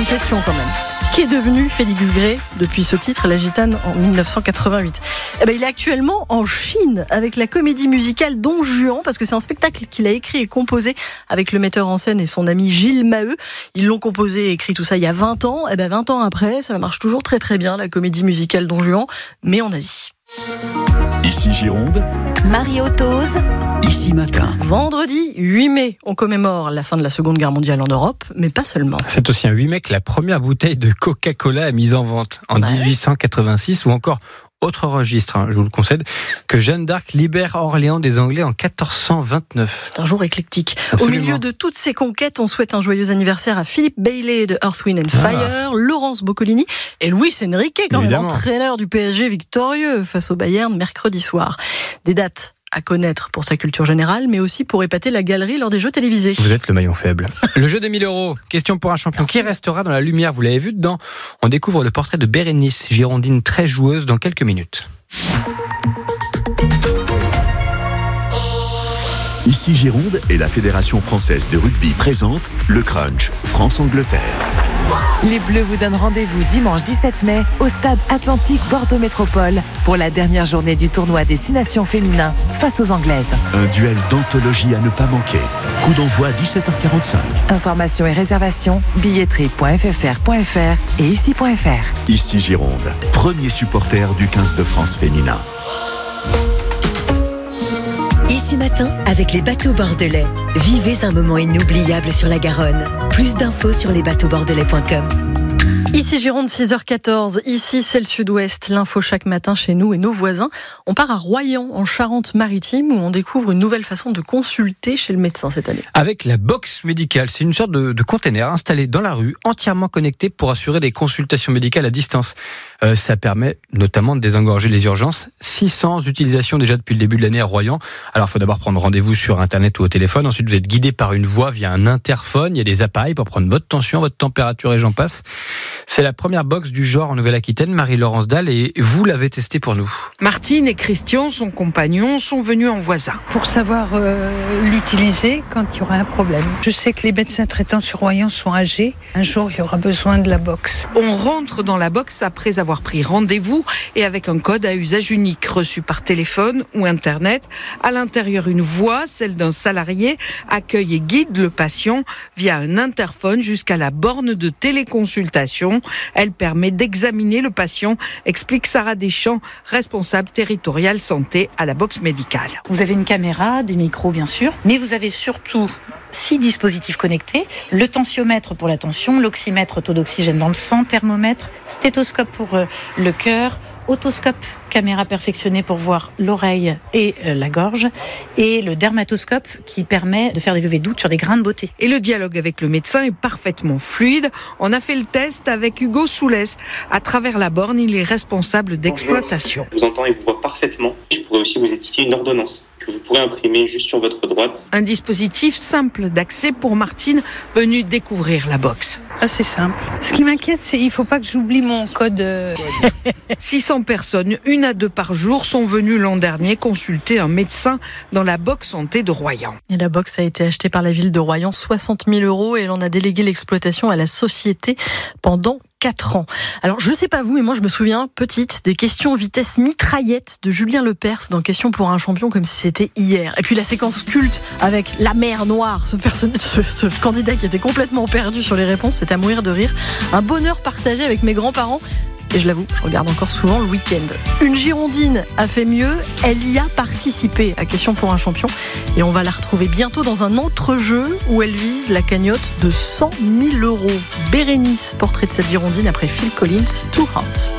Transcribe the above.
question quand même. Qui est devenu Félix Gray depuis ce titre, La Gitane, en 1988 ? Il est actuellement en Chine avec la comédie musicale Don Juan, parce que c'est un spectacle qu'il a écrit et composé avec le metteur en scène et son ami Gilles Maheu. Ils l'ont composé et écrit tout ça il y a 20 ans. 20 ans après, ça marche toujours très très bien, la comédie musicale Don Juan, mais en Asie. Ici Gironde, Marie Autoz. Ici Matin. Vendredi 8 mai, on commémore la fin de la Seconde Guerre mondiale en Europe, mais pas seulement. C'est aussi un 8 mai que la première bouteille de Coca-Cola est mise en vente en 1886, ou encore autre registre, je vous le concède, que Jeanne d'Arc libère Orléans des Anglais en 1429. C'est un jour éclectique. Absolument. Au milieu de toutes ces conquêtes, on souhaite un joyeux anniversaire à Philippe Bailey de Earth, Wind & Fire, Laurence Boccolini et Luis Enrique, quand même entraîneur du PSG victorieux face au Bayern mercredi soir. Des dates à connaître pour sa culture générale, mais aussi pour épater la galerie lors des jeux télévisés. Vous êtes le maillon faible. Le jeu des 1000 €. Question pour un champion. Qui restera dans la lumière ? Vous l'avez vu dedans. On découvre le portrait de Bérénice, girondine très joueuse, dans quelques minutes. Ici Gironde et la Fédération française de rugby présente le Crunch France-Angleterre. Les Bleus vous donnent rendez-vous dimanche 17 mai au stade Atlantique Bordeaux Métropole pour la dernière journée du tournoi Destination Féminin face aux Anglaises. Un duel d'anthologie à ne pas manquer. Coup d'envoi à 17h45. Informations et réservations, billetterie.ffr.fr et ici.fr. Ici Gironde, premier supporter du 15 de France féminin. Ici Matin, avec les bateaux bordelais. Vivez un moment inoubliable sur la Garonne. Plus d'infos sur lesbateauxbordelais.com. Ici Gironde, 6h14, ici c'est le Sud-Ouest, l'info chaque matin chez nous et nos voisins. On part à Royan, en Charente-Maritime, où on découvre une nouvelle façon de consulter chez le médecin cette année. Avec la box médicale, c'est une sorte de container installé dans la rue, entièrement connecté pour assurer des consultations médicales à distance. Ça permet notamment de désengorger les urgences. 600 utilisations déjà depuis le début de l'année à Royan. Alors il faut d'abord prendre rendez-vous sur internet ou au téléphone, ensuite vous êtes guidé par une voix via un interphone, il y a des appareils pour prendre votre tension, votre température et j'en passe. C'est la première box du genre en Nouvelle-Aquitaine, Marie-Laurence Dalle, et vous l'avez testée pour nous. Martine et Christian, son compagnon, sont venus en voisin. Pour savoir l'utiliser quand il y aura un problème. Je sais que les médecins traitants sur Royan sont âgés. Un jour, il y aura besoin de la box. On rentre dans la box après avoir pris rendez-vous et avec un code à usage unique reçu par téléphone ou internet. À l'intérieur, une voix, celle d'un salarié, accueille et guide le patient via un interphone jusqu'à la borne de téléconsultation. Elle permet d'examiner le patient, explique Sarah Deschamps, responsable territoriale santé à la box médicale. Vous avez une caméra, des micros bien sûr, mais vous avez surtout 6 dispositifs connectés, le tensiomètre pour la tension, l'oxymètre, taux d'oxygène dans le sang, thermomètre, stéthoscope pour le cœur, otoscope, caméra perfectionnée pour voir l'oreille et la gorge, et le dermatoscope qui permet de faire des levées de doute sur des grains de beauté. Et le dialogue avec le médecin est parfaitement fluide. On a fait le test avec Hugo Soulès. À travers la borne, il est responsable d'exploitation. Je vous entends et vous vois parfaitement. Je pourrais aussi vous éditer une ordonnance que vous pourrez imprimer juste sur votre droite. Un dispositif simple d'accès pour Martine, venue découvrir la box. C'est simple. Ce qui m'inquiète, c'est qu'il ne faut pas que j'oublie mon code. 600 personnes, 1 à 2 par jour, sont venues l'an dernier consulter un médecin dans la box santé de Royan. Et la box a été achetée par la ville de Royan, 60 000 € et elle en a délégué l'exploitation à la société pendant 4 ans. Alors, je ne sais pas vous, mais moi, je me souviens, petite, des questions vitesse mitraillette de Julien Lepers dans Questions pour un champion, comme si c'était hier. Et puis la séquence culte avec la mer Noire, ce candidat qui était complètement perdu sur les réponses, c'était à mourir de rire. Un bonheur partagé avec mes grands-parents. Et je l'avoue, je regarde encore souvent le week-end. Une Girondine a fait mieux, elle y a participé à Question pour un champion. Et on va la retrouver bientôt dans un autre jeu où elle vise la cagnotte de 100 000 €. Bérénice, portrait de cette Girondine après Phil Collins, Two Hearts.